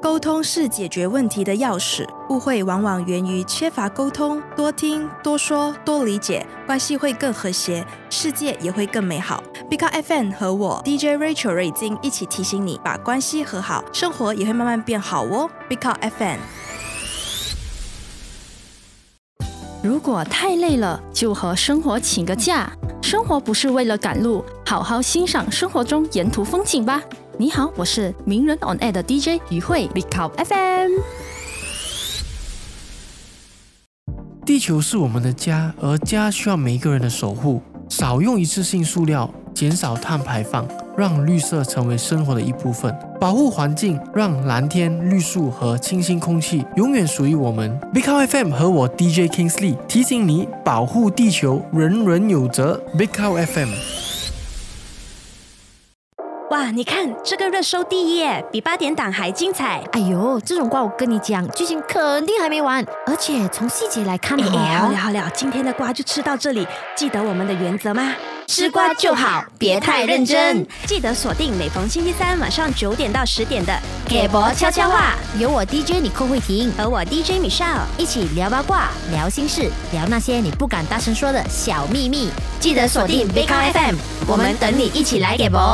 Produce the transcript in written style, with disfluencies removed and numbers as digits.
沟通是解决问题的钥匙，误会往往源于缺乏沟通，多听、多说、多理解，关系会更和谐，世界也会更美好。Big Out FM 和我 DJ Rachel 瑞金一起提醒你，把关系和好，生活也会慢慢变好哦。Big Out FM。 如果太累了，就和生活请个假。生活不是为了赶路，好好欣赏生活中沿途风景吧。你好，我是名人 On Air 的 DJ 于慧 Big Out FM。 地球是我们的家，而家需要每一个人的守护。少用一次性塑料，减少碳排放，让绿色成为生活的一部分。保护环境，让蓝天、绿树和清新空气永远属于我们。Big Out FM 和我 DJ Kingsley 提醒你，保护地球，人人有责。Big Out FM。 哇，你看这个热搜第一耶，比8点档还精彩。 哎呦，这种瓜我跟你讲，剧情肯定还没完，而且从细节来看好了，今天的瓜就吃到这里。记得我们的原则吗？吃瓜就好，别太认真。记得锁定每逢星期三晚上9点到10点的给博悄悄话， 有我 DJ 你寇慧婷和我 DJ Michelle 一起聊八卦、聊心事、聊那些你不敢大声说的小秘密。 记得锁定 Big Out FM，我们等你一起来给博。